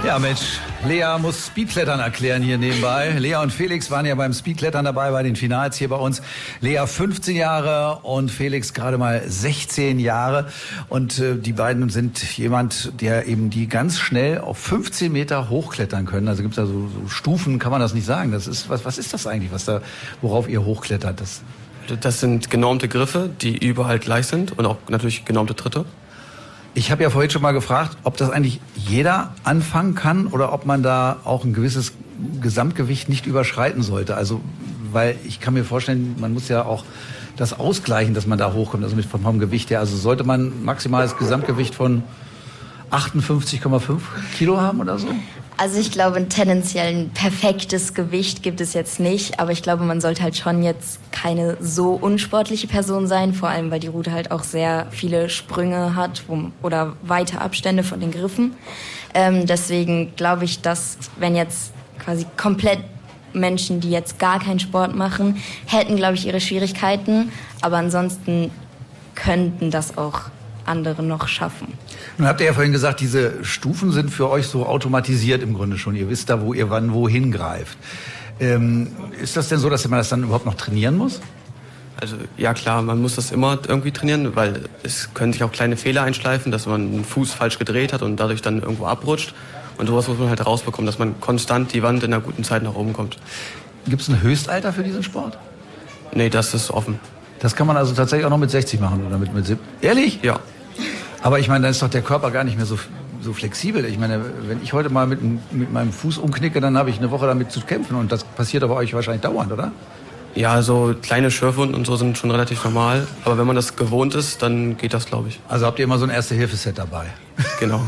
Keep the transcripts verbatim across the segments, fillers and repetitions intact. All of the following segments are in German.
Ja, Mensch, Lea muss Speedklettern erklären hier nebenbei. Lea und Felix waren ja beim Speedklettern dabei bei den Finals hier bei uns. Lea fünfzehn Jahre und Felix gerade mal sechzehn Jahre. Und äh, die beiden sind jemand, der eben die ganz schnell auf fünfzehn Meter hochklettern können. Also gibt's da so, so Stufen, kann man das nicht sagen. Das ist was, was ist das eigentlich, was da, worauf ihr hochklettert? Das, das sind genormte Griffe, die überall gleich sind und auch natürlich genormte Tritte. Ich habe ja vorhin schon mal gefragt, ob das eigentlich jeder anfangen kann oder ob man da auch ein gewisses Gesamtgewicht nicht überschreiten sollte. Also, weil ich kann mir vorstellen, man muss ja auch das ausgleichen, dass man da hochkommt, also mit vom, vom Gewicht her. Also sollte man maximales Gesamtgewicht von achtundfünfzig Komma fünf Kilo haben oder so? Also ich glaube, tendenziell ein perfektes Gewicht gibt es jetzt nicht, aber ich glaube, man sollte halt schon jetzt keine so unsportliche Person sein, vor allem weil die Route halt auch sehr viele Sprünge hat wo, oder weite Abstände von den Griffen. Ähm, deswegen glaube ich, dass wenn jetzt quasi komplett Menschen, die jetzt gar keinen Sport machen, hätten, glaube ich, ihre Schwierigkeiten, aber ansonsten könnten das auch andere noch schaffen. Nun habt ihr ja vorhin gesagt, diese Stufen sind für euch so automatisiert im Grunde schon. Ihr wisst da, wo ihr wann wohin greift. Ähm, ist das denn so, dass man das dann überhaupt noch trainieren muss? Also ja klar, man muss das immer irgendwie trainieren, weil es können sich auch kleine Fehler einschleifen, dass man den Fuß falsch gedreht hat und dadurch dann irgendwo abrutscht. Und sowas muss man halt rausbekommen, dass man konstant die Wand in einer guten Zeit nach oben kommt. Gibt es ein Höchstalter für diesen Sport? Nee, das ist offen. Das kann man also tatsächlich auch noch mit sechzig machen oder mit, mit siebzig? Ehrlich? Ja. Aber ich meine, dann ist doch der Körper gar nicht mehr so, so flexibel. Ich meine, wenn ich heute mal mit, mit meinem Fuß umknicke, dann habe ich eine Woche damit zu kämpfen. Und das passiert aber euch wahrscheinlich dauernd, oder? Ja, so kleine Schürfwunden und so sind schon relativ normal. Aber wenn man das gewohnt ist, dann geht das, glaube ich. Also habt ihr immer so ein Erste-Hilfe-Set dabei? Genau.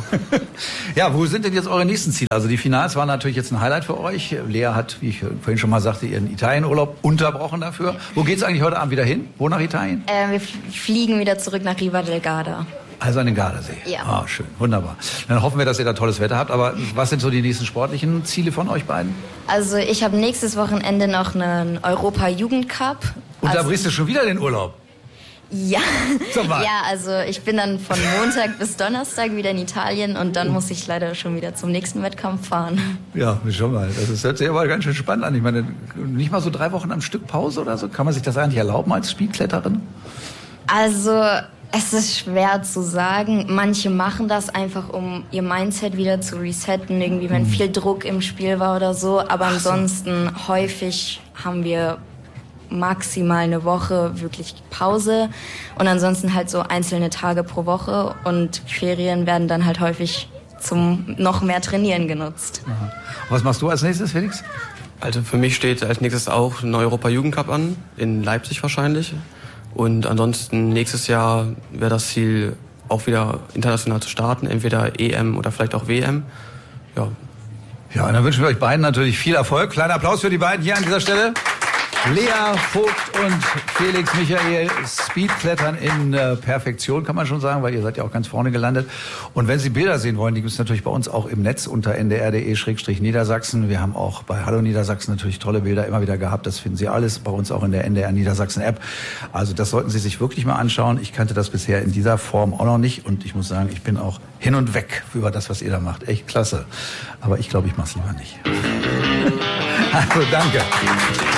Ja, wo sind denn jetzt eure nächsten Ziele? Also die Finals waren natürlich jetzt ein Highlight für euch. Lea hat, wie ich vorhin schon mal sagte, ihren Italienurlaub unterbrochen dafür. Wo geht's eigentlich heute Abend wieder hin? Wo nach Italien? Äh, wir fliegen wieder zurück nach Riva del Garda. Also an den Gardasee. Ja. Ah, schön, wunderbar. Dann hoffen wir, dass ihr da tolles Wetter habt. Aber was sind so die nächsten sportlichen Ziele von euch beiden? Also ich habe nächstes Wochenende noch einen Europa-Jugendcup. Und also, da brichst du schon wieder den Urlaub? Ja. Sag mal. Ja, also ich bin dann von Montag bis Donnerstag wieder in Italien und dann muss ich leider schon wieder zum nächsten Wettkampf fahren. Ja, schon mal. Das hört sich aber ganz schön spannend an. Ich meine, nicht mal so drei Wochen am Stück Pause oder so? Kann man sich das eigentlich erlauben als Speedkletterin? Also es ist schwer zu sagen. Manche machen das einfach, um ihr Mindset wieder zu resetten, irgendwie wenn viel Druck im Spiel war oder so. Aber Ach so. ansonsten häufig haben wir maximal eine Woche wirklich Pause und ansonsten halt so einzelne Tage pro Woche und Ferien werden dann halt häufig zum noch mehr Trainieren genutzt. Aha. Was machst du als nächstes, Felix? Also für mich steht als nächstes auch ein Europa-Jugendcup an, in Leipzig wahrscheinlich. Und ansonsten nächstes Jahr wäre das Ziel, auch wieder international zu starten, entweder E M oder vielleicht auch W M. Ja. Ja, und dann wünschen wir euch beiden natürlich viel Erfolg. Kleiner Applaus für die beiden hier an dieser Stelle. Lea Vogt und Felix Michael, Speedklettern in äh, Perfektion, kann man schon sagen, weil ihr seid ja auch ganz vorne gelandet. Und wenn Sie Bilder sehen wollen, die gibt es natürlich bei uns auch im Netz unter n d r punkt d e Schrägstrich Niedersachsen. Wir haben auch bei Hallo Niedersachsen natürlich tolle Bilder immer wieder gehabt. Das finden Sie alles bei uns auch in der N D R Niedersachsen App. Also das sollten Sie sich wirklich mal anschauen. Ich kannte das bisher in dieser Form auch noch nicht. Und ich muss sagen, ich bin auch hin und weg über das, was ihr da macht. Echt klasse. Aber ich glaube, ich mache es lieber nicht. Also danke.